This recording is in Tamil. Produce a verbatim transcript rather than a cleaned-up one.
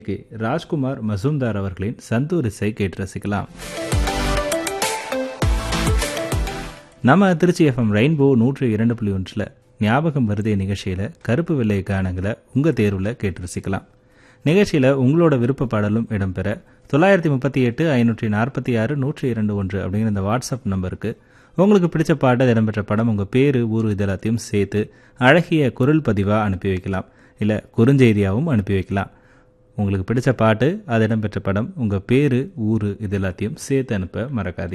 ராஜ்குமார் மசூம்தார் அவர்களின் சந்தூர் இசை கேட்டு ரசிக்கலாம். நம்ம திருச்சி எஃப்எம் ரெயின்போ நூற்றி இரண்டு புள்ளி ஒன்றில் ஞாபகம் வருதே நிகழ்ச்சியில் கருப்பு வெள்ளை கானங்களை உங்கள் தேர்வில் கேட்டு ரசிக்கலாம். நிகழ்ச்சியில் உங்களோட விருப்ப பாடலும் இடம்பெற தொள்ளாயிரத்தி முப்பத்தி எட்டு ஐநூற்றி நாற்பத்தி ஆறு நூற்றி இரண்டு ஒன்று அப்படிங்கிற இந்த வாட்ஸ்அப் நம்பருக்கு உங்களுக்கு பிடிச்ச பாட்டு இடம்பெற்ற படம் உங்கள் பேர் ஊர் இதெல்லாத்தையும் சேர்த்து அழகிய குரல் பதிவாக அனுப்பி வைக்கலாம். இல்லை குறுஞ்செய்தியாகவும் அனுப்பி வைக்கலாம். உங்களுக்கு பிடிச்ச பாட்டு அது இடம்பெற்ற படம் உங்கள் பேர் ஊர் இது எல்லாத்தையும் சேர்த்து அனுப்ப மறக்காதீங்க.